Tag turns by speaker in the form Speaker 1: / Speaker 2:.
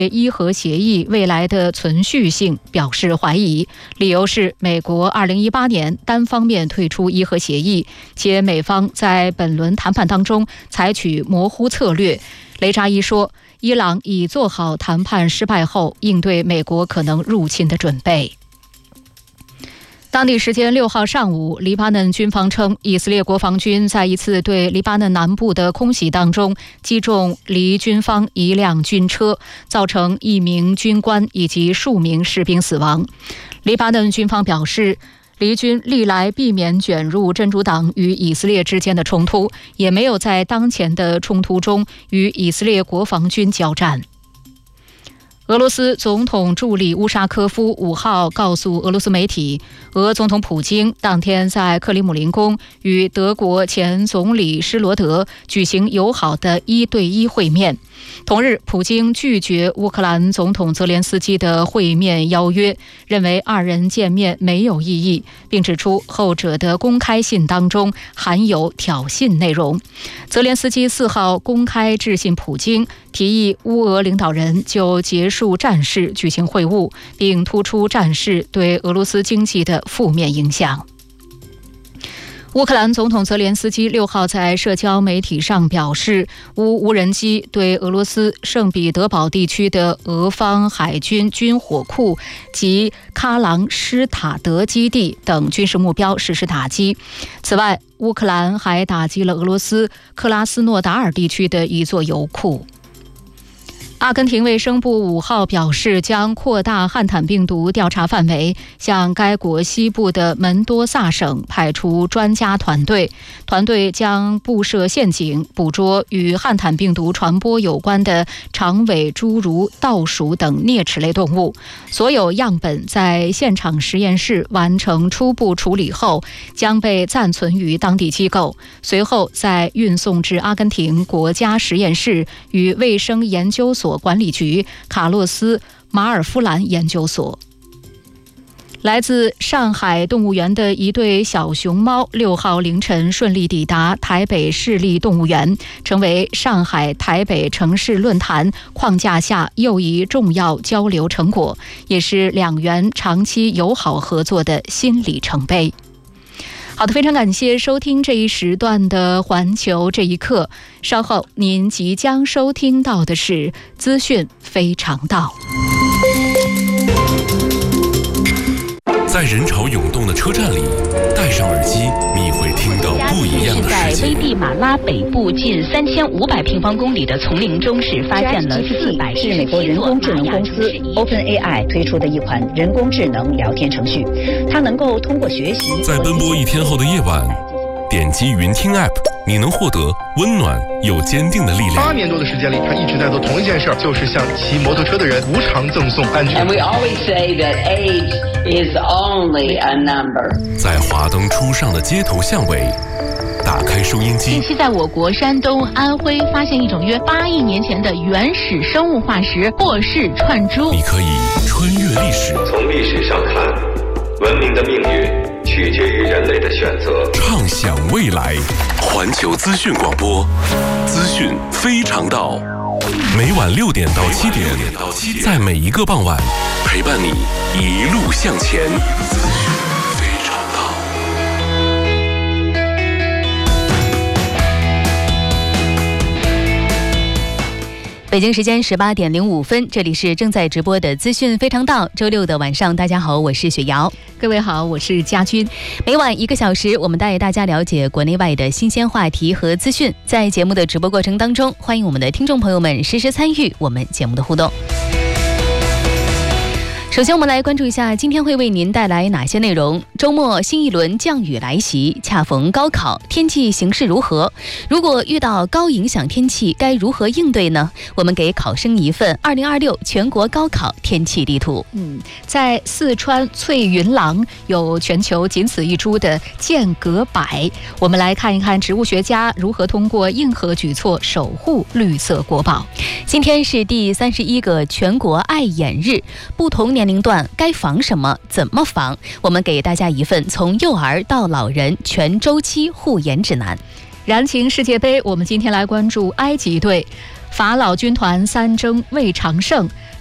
Speaker 1: 伊核协议未来的存续性表示怀疑，理由是美国2018年单方面退出伊核协议，且美方在本轮谈判当中采取模糊策略。雷扎伊说，伊朗已做好谈判失败后应对美国可能入侵的准备。当地时间6号上午，黎巴嫩军方称，以色列国防军在一次对黎巴嫩南部的空袭当中击中离军方一辆军车，造成1名军官以及数名士兵死亡。黎巴嫩军方表示，黎军历来避免卷入真主党与以色列之间的冲突，也没有在当前的冲突中与以色列国防军交战。俄罗斯总统助理乌沙科夫5号告诉俄罗斯媒体，俄总统普京当天在克里姆林宫与德国前总理施罗德举行友好的1对1会面。同日，普京拒绝乌克兰总统泽连斯基的会面邀约，认为2人见面没有意义，并指出后者的公开信当中含有挑衅内容。泽连斯基4号公开致信普京，提议乌俄领导人就结束战事举行会晤，并突出战事对俄罗斯经济的负面影响。乌克兰总统泽连斯基6号在社交媒体上表示，无人机对俄罗斯圣彼得堡地区的俄方海军军火库及喀朗施塔德基地等军事目标实施打击。此外，乌克兰还打击了俄罗斯克拉斯诺达尔地区的一座油库。阿根廷卫生部5号表示，将扩大汉坦病毒调查范围，向该国西部的门多萨省派出专家团队，团队将布设陷阱，捕捉与汉坦病毒传播有关的长尾侏儒、盗鼠等啮齿类动物。所有样本在现场实验室完成初步处理后，将被暂存于当地机构，随后再运送至阿根廷国家实验室与卫生研究所管理局卡洛斯·马尔夫兰研究所。来自上海动物园的一对小熊猫6号凌晨顺利抵达台北市立动物园，成为上海台北城市论坛框架下又一重要交流成果，也是两园长期友好合作的新里程碑。好的，非常感谢收听这一时段的环球这一刻，稍后您即将收听到的是资讯非常道。
Speaker 2: 在人潮涌动的车站里，戴上耳机，你会听到不一样的世界。
Speaker 3: 在危地马拉北部近3500平方公里的丛林中，是发现了417
Speaker 4: 是美国人工智能公司 OpenAI 推出的一款人工智能聊天程序，它能够通过学习。
Speaker 2: 在奔波一天后的夜晚，点击云听 App， 你能获得温暖又坚定的力量。
Speaker 5: 8年多的时间里，他一直在做同一件事，就是向骑摩托车的人无偿赠送安全。
Speaker 6: And we always say that age is only a number。
Speaker 2: 在华灯初上的街头巷尾，打开收音机。
Speaker 3: 近期在我国山东、安徽发现一种约8亿年前的原始生物化石霍氏串珠。
Speaker 2: 你可以穿越历史，
Speaker 7: 从历史上看，文明的命运取决于人类的选择。
Speaker 2: 畅想未来，环球资讯广播，资讯非常道。每晚6点到7点，在每一个傍晚，陪伴你一路向前。资讯非常道。
Speaker 8: 北京时间18点05分，这里是正在直播的资讯非常道。周六的晚上，大家好，我是雪瑶。
Speaker 1: 各位好，我是佳君。
Speaker 8: 每晚1个小时，我们带大家了解国内外的新鲜话题和资讯。在节目的直播过程当中，欢迎我们的听众朋友们实时参与我们节目的互动。首先我们来关注一下今天会为您带来哪些内容。周末新一轮降雨来袭，恰逢高考，天气形势如何？如果遇到高影响天气，该如何应对呢？我们给考生一份2026全国高考天气地图。
Speaker 1: 在四川翠云廊有全球仅此一株的间隔柏，我们来看一看植物学家如何通过硬核举措守护绿色国宝。
Speaker 8: 今天是第31个全国爱眼日，不同年龄段该防什么，怎么防？我们给大家一份从幼儿到老人全周期护眼指南。
Speaker 1: 燃情世界杯，我们今天来关注埃及队。 法老军团三征魏长胜。